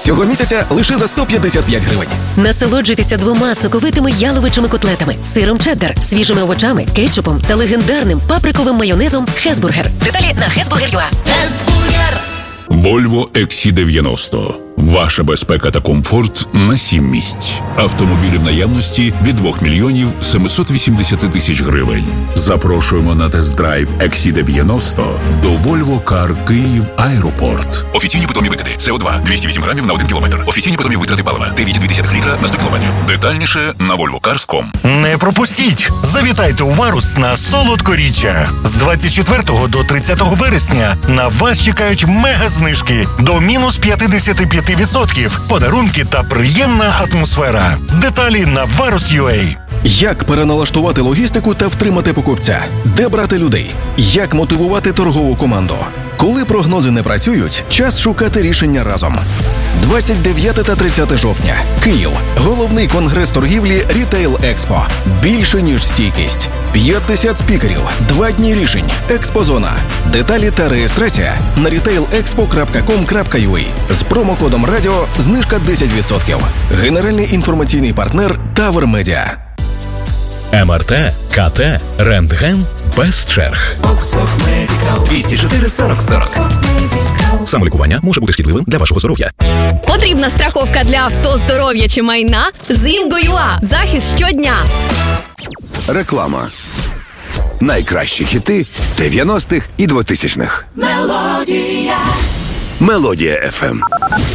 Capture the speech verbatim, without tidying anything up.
Цього місяця лише за сто п'ятдесят п'ять гривень. Насолоджуйтеся двома соковитими яловичими котлетами, сиром чеддер, свіжими овочами, кетчупом та легендарним паприковим майонезом «Хесбургер». Деталі на хесбургер крапка ю а. Хесбургер! Volvo ікс сі дев'яносто. Ваша безпека та комфорт на сім місць. Автомобілі в наявності від два мільйони сімсот вісімдесят тисяч гривень. Запрошуємо на тест-драйв ікс сі дев'яносто до Volvo Car Київ Аеропорт. Офіційні питомі викиди. Сі о два двісті вісім грамів на один кілометр. Офіційні питомі витрати палива дев'ять цілих дві десятих літра на сто кілометрів. Детальніше на volvo cars крапка ком. Не пропустіть! Завітайте у Варус на солодкоріччя. З двадцять четвертого до тридцятого вересня на вас чекають мега-знижки до мінус п'ятдесят п'ять відсотків, подарунки та приємна атмосфера. Деталі на варус крапка ю а. Як переналаштувати логістику та втримати покупця? Де брати людей? Як мотивувати торгову команду? Коли прогнози не працюють, час шукати рішення разом. двадцять дев'яте та тридцяте жовтня. Київ. Головний конгрес торгівлі Retail Expo. Більше, ніж стійкість. п'ятдесят спікерів. Два дні рішень. Експозона. Деталі та реєстрація на рітейл експо крапка ком крапка ю а. З промокодом радіо знижка десять відсотків. Генеральний інформаційний партнер Тавер Медіа. ем ар те, ка те, рентген без черг. двісті чотири сорок сорок. Самолікування може бути шкідливим для вашого здоров'я. Потрібна страховка для авто, здоров'я чи майна? з інго крапка ю а. Захист щодня. Реклама. Найкращі хіти дев'яностих і двотисячних. Мелодія. Мелодія еф ем.